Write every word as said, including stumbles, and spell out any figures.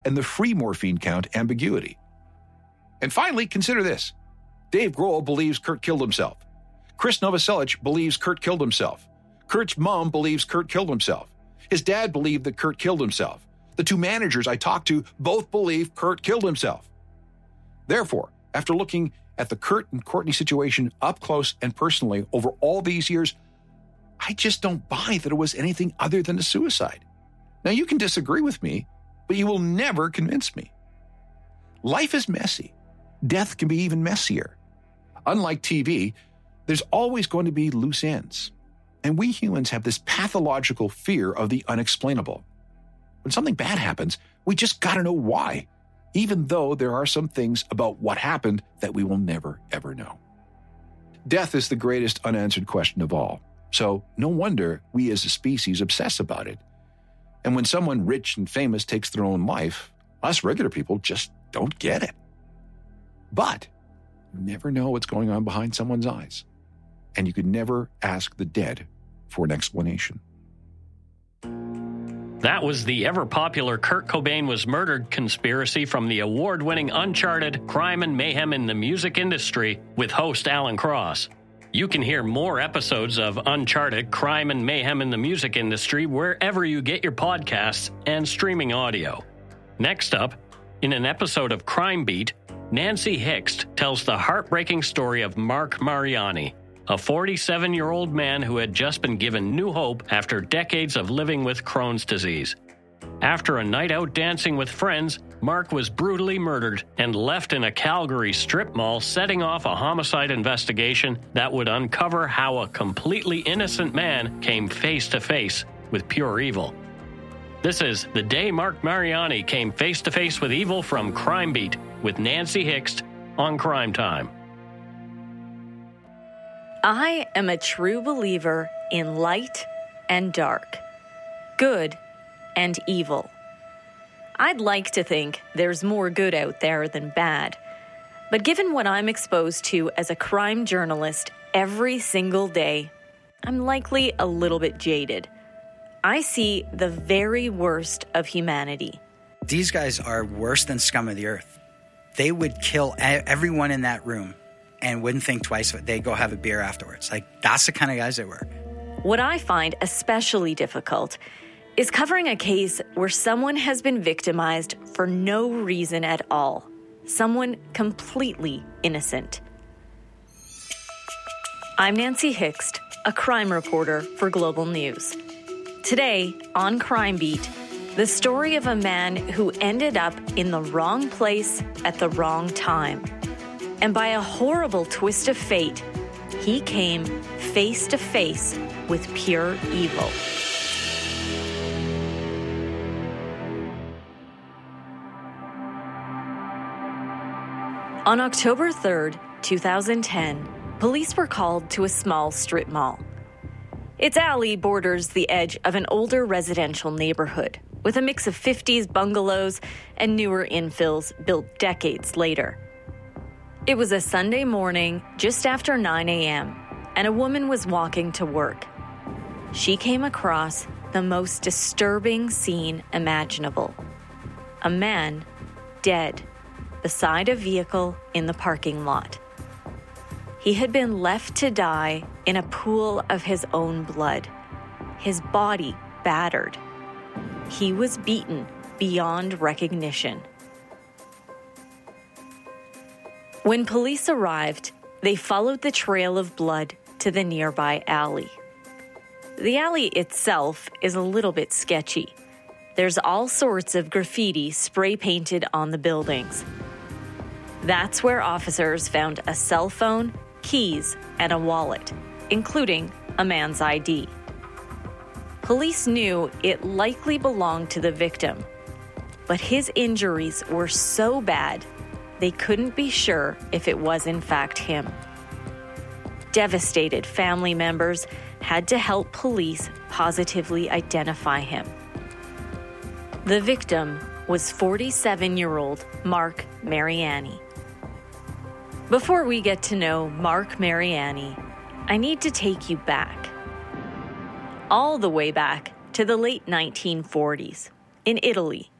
and the free morphine count ambiguity. And finally, consider this. Dave Grohl believes Kurt killed himself. Chris Novoselic believes Kurt killed himself. Kurt's mom believes Kurt killed himself. His dad believed that Kurt killed himself. The two managers I talked to both believe Kurt killed himself. Therefore, after looking at the Kurt and Courtney situation up close and personally over all these years, I just don't buy that it was anything other than a suicide. Now, you can disagree with me, but you will never convince me. Life is messy. Death can be even messier. Unlike T V, there's always going to be loose ends. And we humans have this pathological fear of the unexplainable. When something bad happens, we just gotta know why, even though there are some things about what happened that we will never, ever know. Death is the greatest unanswered question of all. So no wonder we as a species obsess about it. And when someone rich and famous takes their own life, us regular people just don't get it. But you never know what's going on behind someone's eyes. And you could never ask the dead for an explanation. That was the ever-popular Kurt Cobain was murdered conspiracy from the award-winning Uncharted Crime and Mayhem in the Music Industry with host Alan Cross. You can hear more episodes of Uncharted Crime and Mayhem in the Music Industry wherever you get your podcasts and streaming audio. Next up, in an episode of Crime Beat, Nancy Hixt tells the heartbreaking story of Mark Mariani, a forty-seven-year-old man who had just been given new hope after decades of living with Crohn's disease. After a night out dancing with friends, Mark was brutally murdered and left in a Calgary strip mall, setting off a homicide investigation that would uncover how a completely innocent man came face to face with pure evil. This is The Day Mark Mariani Came Face to Face with Evil from Crime Beat with Nancy Hixt on Crime Time. I am a true believer in light and dark, good and evil. I'd like to think there's more good out there than bad. But given what I'm exposed to as a crime journalist every single day, I'm likely a little bit jaded. I see the very worst of humanity. These guys are worse than scum of the earth. They would kill everyone in that room and wouldn't think twice. They'd go have a beer afterwards. Like, that's the kind of guys they were. What I find especially difficult is covering a case where someone has been victimized for no reason at all. Someone completely innocent. I'm Nancy Hixt, a crime reporter for Global News. Today, on Crime Beat, the story of a man who ended up in the wrong place at the wrong time. And by a horrible twist of fate, he came face to face with pure evil. On October third, two thousand ten, police were called to a small strip mall. Its alley borders the edge of an older residential neighborhood with a mix of fifties bungalows and newer infills built decades later. It was a Sunday morning just after nine a.m., and a woman was walking to work. She came across the most disturbing scene imaginable. A man dead beside a vehicle in the parking lot. He had been left to die in a pool of his own blood, his body battered. He was beaten beyond recognition. When police arrived, they followed the trail of blood to the nearby alley. The alley itself is a little bit sketchy. There's all sorts of graffiti spray painted on the buildings. That's where officers found a cell phone, keys, and a wallet, including a man's I D. Police knew it likely belonged to the victim, but his injuries were so bad they couldn't be sure if it was in fact him. Devastated family members had to help police positively identify him. The victim was forty-seven-year-old Mark Mariani. Before we get to know Mark Mariani, I need to take you back. All the way back to the late nineteen forties in Italy.